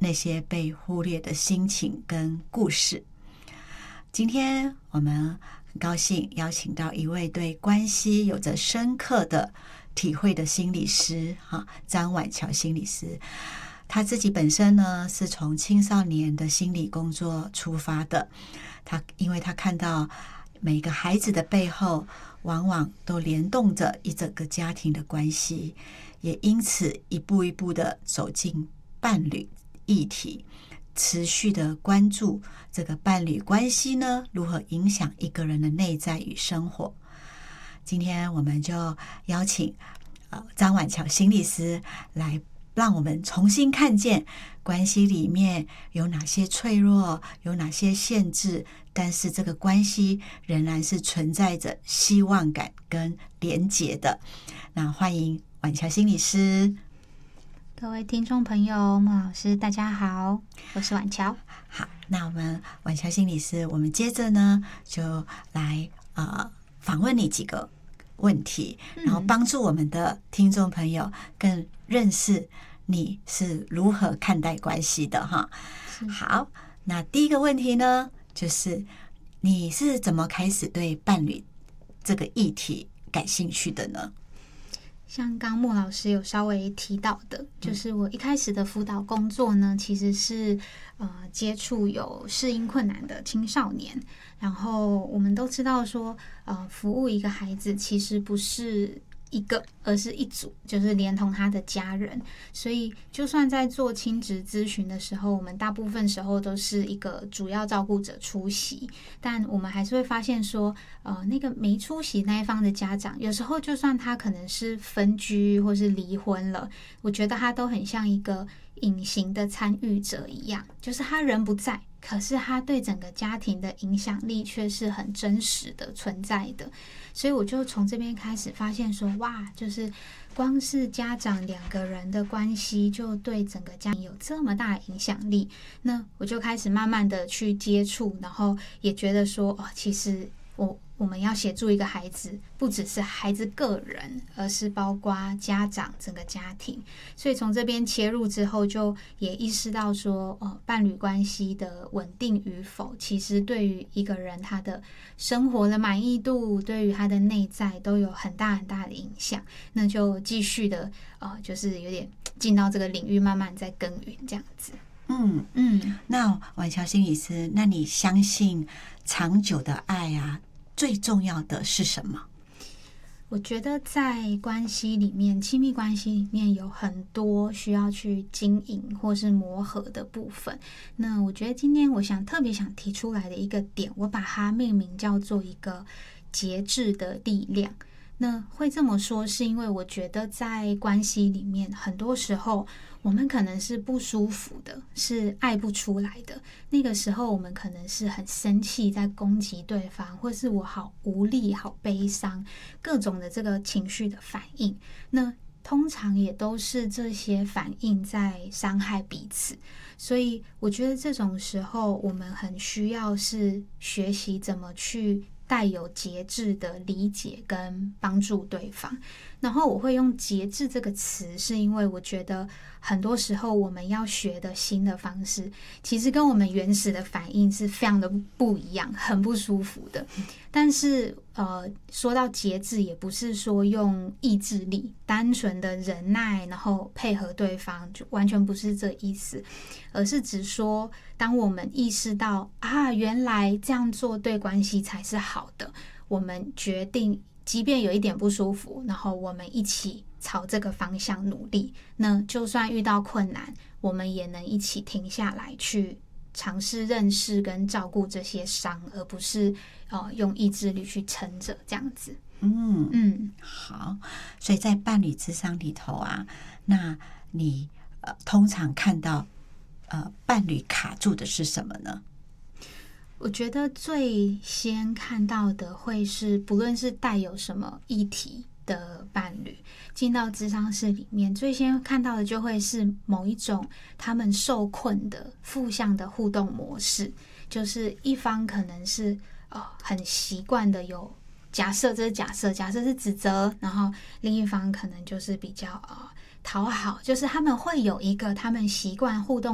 那些被忽略的心情跟故事。今天我们很高兴邀请到一位对关系有着深刻的体会的心理师张婉乔心理师。他自己本身呢是从青少年的心理工作出发的，因为他看到每个孩子的背后往往都联动着一整个家庭的关系，也因此一步一步的走进伴侣议题，持续的关注这个伴侣关系呢如何影响一个人的内在与生活。今天我们就邀请张婉乔心理师来让我们重新看见关系里面有哪些脆弱，有哪些限制，但是这个关系仍然是存在着希望感跟连结的。那欢迎婉乔心理师。 各位听众朋友，孟老师大家好，我是婉乔。 好，那我们婉乔心理师，我们接着呢就来访问你几个问题，然后帮助我们的听众朋友更认识你是如何看待关系的哈。好，那第一个问题呢，就是你是怎么开始对伴侣这个议题感兴趣的呢？ 像刚莫老师有稍微提到的，就是我一开始的辅导工作呢，其实是接触有适应困难的青少年。然后我们都知道说，服务一个孩子其实不是一个，而是一组，就是连同他的家人。所以就算在做亲职咨询的时候，我们大部分时候都是一个主要照顾者出席，但我们还是会发现说，那个没出席那一方的家长，有时候就算他可能是分居或是离婚了，我觉得他都很像一个隐形的参与者一样，就是他人不在，可是他对整个家庭的影响力却是很真实的存在的。所以我就从这边开始发现说，哇，就是光是家长两个人的关系就对整个家庭有这么大的影响力。那我就开始慢慢的去接触，然后也觉得说，其实我们要协助一个孩子，不只是孩子个人，而是包括家长整个家庭。所以从这边切入之后，就也意识到说，伴侣关系的稳定与否，其实对于一个人他的生活的满意度，对于他的内在都有很大很大的影响。那就继续的就是有点进到这个领域，慢慢在耕耘这样子。 那婉乔心理师，那你相信长久的爱最重要的是什么？ 我觉得在关系里面，亲密关系里面有很多需要去经营或是磨合的部分。那我觉得今天我特别想提出来的一个点，我把它命名叫做一个节制的力量。那会这么说是因为我觉得在关系里面，很多时候我们可能是不舒服的，是爱不出来的。那个时候我们可能是很生气，在攻击对方，或是我好无力、好悲伤，各种的这个情绪的反应。那通常也都是这些反应在伤害彼此。所以我觉得这种时候我们很需要是学习怎么去带有节制的理解跟帮助对方。然后我会用节制这个词，是因为我觉得很多时候我们要学的新的方式，其实跟我们原始的反应是非常的不一样，很不舒服的。但是说到节制，也不是说用意志力单纯的忍耐然后配合对方，就完全不是这意思，而是指说当我们意识到原来这样做对关系才是好的，我们决定即便有一点不舒服，然后我们一起朝这个方向努力。那就算遇到困难，我们也能一起停下来去尝试认识跟照顾这些伤，而不是用意志力去撑着这样子。 好。所以在伴侣咨商里头那你通常看到伴侣卡住的是什么呢？ 我觉得最先看到的会是，不论是带有什么议题的伴侣进到咨商室里面，最先看到的就会是某一种他们受困的负向的互动模式。就是一方可能是很习惯的有假设，这是假设是指责，然后另一方可能就是比较讨好，就是他们会有一个他们习惯互动